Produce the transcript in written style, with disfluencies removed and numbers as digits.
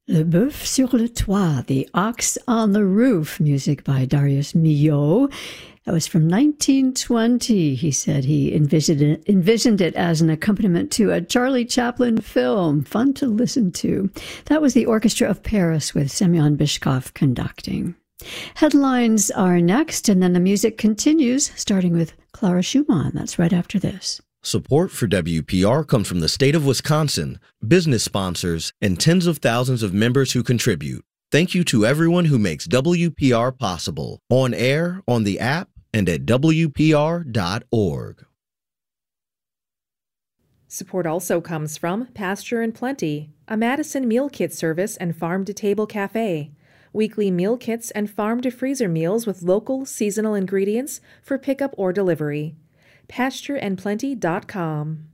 Le Bœuf sur le Toit, The Ox on the Roof, music by Darius Milhaud. That was from 1920. He said he envisioned it as an accompaniment to a Charlie Chaplin film. Fun to listen to. That was the Orchestra of Paris with Semyon Bishkov conducting. Headlines are next, and then the music continues, starting with Clara Schumann. That's right after this. Support for WPR comes from the state of Wisconsin, business sponsors, and tens of thousands of members who contribute. Thank you to everyone who makes WPR possible, on air, on the app, and at WPR.org. Support also comes from Pasture and Plenty, a Madison meal kit service and farm-to-table cafe. Weekly meal kits and farm-to-freezer meals with local, seasonal ingredients for pickup or delivery. PastureandPlenty.com.